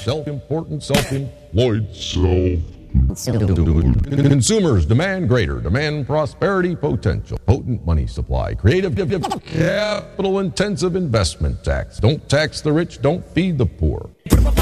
self-important, self-employed, Consumers demand greater, demand prosperity potential, potent money supply, creative, capital-intensive investment tax. Don't tax the rich, don't feed the poor.